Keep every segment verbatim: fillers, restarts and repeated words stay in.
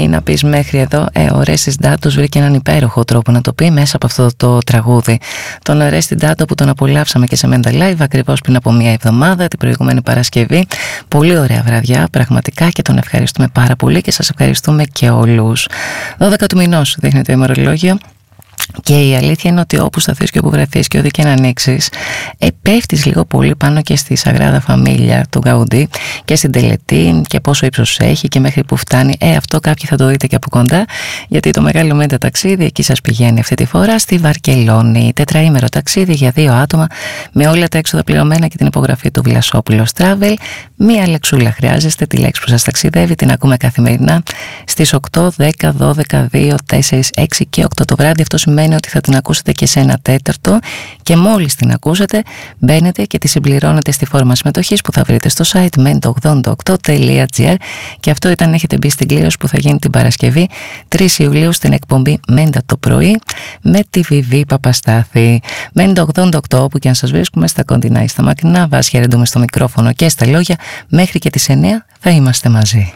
ή να πεις μέχρι εδώ, ε, ο Ρέστις Ντάτος βρήκε έναν υπέροχο τρόπο να το πει μέσα από αυτό το τραγούδι. Τον Ρέστι Ντάτο που τον απολαύσαμε και σε Mental Live ακριβώς πριν από μία εβδομάδα, την προηγούμενη Παρασκευή. Πολύ ωραία βραδιά, πραγματικά, και τον ευχαριστούμε πάρα πολύ και σας ευχαριστούμε και όλους. δώδεκα του μηνός δείχνει το ημερολόγιο. Και η αλήθεια είναι ότι όπου σταθείς και όπου βρεθείς και ό,τι και να ανοίξεις, ε, πέφτεις λίγο πολύ πάνω και στη Σαγράδα Φαμίλια του Γκαουντί και στην τελετή και πόσο ύψος έχει και μέχρι που φτάνει. Ε, αυτό κάποιοι θα το δείτε και από κοντά, γιατί το μεγάλο μέντα ταξίδι εκεί σας πηγαίνει αυτή τη φορά στη Βαρκελόνη. Τετραήμερο ταξίδι για δύο άτομα με όλα τα έξοδα πληρωμένα και την υπογραφή του Βλασόπουλος Travel. Μία λεξούλα χρειάζεστε, τη λέξη που σας ταξιδεύει, την ακούμε καθημερινά στις οκτώ, δέκα, δώδεκα, δύο, τέσσερα, έξι και οκτώ το βράδυ. Αυτό σημαίνει ότι θα την ακούσετε και σε ένα τέταρτο και μόλις την ακούσετε μπαίνετε και τη συμπληρώνετε στη φόρμα συμμετοχής που θα βρείτε στο site μέντα ογδόντα οκτώ τελεία τζι άρ, και αυτό ήταν έχετε μπει στην κλήρωση που θα γίνει την Παρασκευή τρεις Ιουλίου στην εκπομπή Μέντα το πρωί με τη Βιβί Παπαστάθη. Μέντα ογδόντα οκτώ, όπου και αν σας βρίσκουμε, στα κοντινά ή στα μακρινά, Βάση χαιρετούμε στο μικρόφωνο και στα λόγια, μέχρι και τις εννιά θα είμαστε μαζί.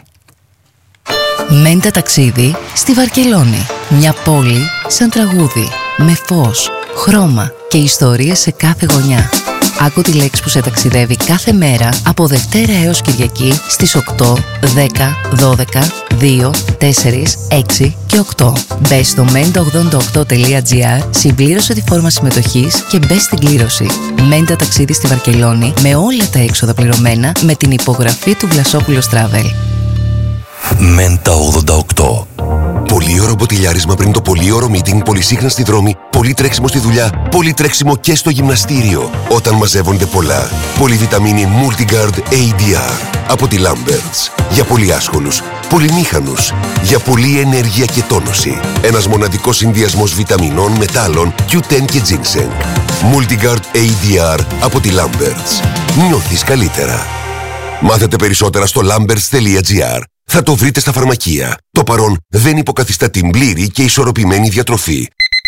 Μέντα ταξίδι στη Βαρκελόνη. Μια πόλη σαν τραγούδι, με φως, χρώμα και ιστορίες σε κάθε γωνιά. Άκου τη λέξη που σε ταξιδεύει κάθε μέρα από Δευτέρα έως Κυριακή στις οκτώ, δέκα, δώδεκα, δύο, τέσσερα, έξι και οκτώ. Μπες στο μέντα ογδόντα οκτώ τελεία τζι άρ, συμπλήρωσε τη φόρμα συμμετοχής και μπες στην κλήρωση. Μέντα ταξίδι στη Βαρκελόνη με όλα τα έξοδα πληρωμένα με την υπογραφή του Βλασόπουλος Travel. Μέντα ογδόντα οκτώ. Πολύωρο μποτιλιάρισμα πριν το πολύωρο meeting, πολυσύχνα στη δρόμη, πολύ τρέξιμο στη δουλειά, πολύ τρέξιμο και στο γυμναστήριο. Όταν μαζεύονται πολλά. Πολυβιταμίνη Multigard έι ντι αρ από τη Lamberts. Για πολύ άσχολους, πολυμήχανους, για πολλή ενέργεια και τόνωση. Ένας μοναδικός συνδυασμός βιταμινών, μετάλλων, κιου τεν και ginseng. Multigard έι ντι αρ από τη Lamberts. Νιώθεις καλύτερα. Μάθετε περισσότερα στο lamberts τελεία τζι άρ. Θα το βρείτε στα φαρμακεία. Το παρόν δεν υποκαθιστά την πλήρη και ισορροπημένη διατροφή.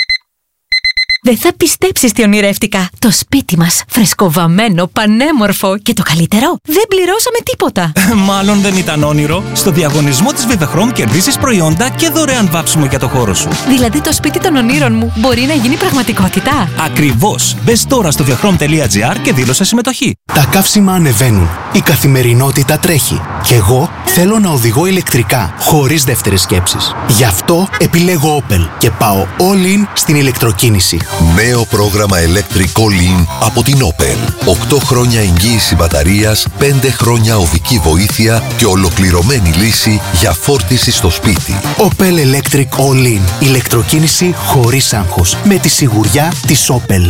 Δεν θα πιστέψεις τι ονειρεύτηκα. Το σπίτι μας, φρεσκοβαμμένο, πανέμορφο και το καλύτερο, δεν πληρώσαμε τίποτα. Μάλλον δεν ήταν όνειρο. Στο διαγωνισμό της Vivechrome κερδίσεις προϊόντα και δωρεάν βάψιμο για το χώρο σου. Δηλαδή το σπίτι των ονείρων μου μπορεί να γίνει πραγματικότητα. Ακριβώς. Μπες τώρα στο vivechrome τελεία τζι άρ και δήλωσε συμμετοχή. Τα καύσιμα ανεβαίνουν. Η καθημερινότητα τρέχει. Και εγώ θέλω να οδηγώ ηλεκτρικά, χωρίς δεύτερες σκέψεις. Γι' αυτό επιλέγω Opel και πάω all in στην ηλεκτροκίνηση. Νέο πρόγραμμα Electric All-In από την Opel. οκτώ χρόνια εγγύηση μπαταρίας, πέντε χρόνια οδική βοήθεια και ολοκληρωμένη λύση για φόρτιση στο σπίτι. Opel Electric All-In. Ηλεκτροκίνηση χωρίς άγχος. Με τη σιγουριά της Opel.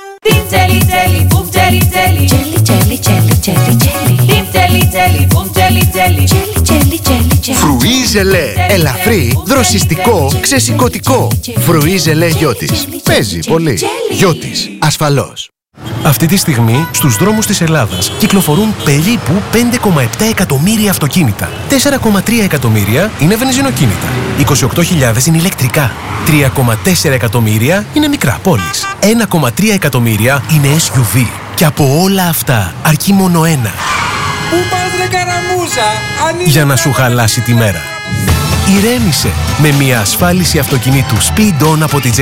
Φρουί Ζελέ. Ελαφρύ, δροσιστικό, ξεσηκωτικό. Φρουί Ζελέ Γιώτης. Παίζει πολύ. Γιώτης. Ασφαλώς. Αυτή τη στιγμή στους δρόμους της Ελλάδας κυκλοφορούν περίπου πέντε κόμμα επτά εκατομμύρια αυτοκίνητα. τέσσερα κόμμα τρία εκατομμύρια είναι βενζινοκίνητα. είκοσι οκτώ χιλιάδες είναι ηλεκτρικά. τρία κόμμα τέσσερα εκατομμύρια είναι μικρά πόλεις. ένα κόμμα τρία εκατομμύρια είναι ες γιου βι. Και από όλα αυτά αρκεί μόνο ένα. Πού πας ρε καραμούζα, για να σου χαλάσει τη μέρα. Ηρέμησε με μια ασφάλιση αυτοκινήτου Speed On από τη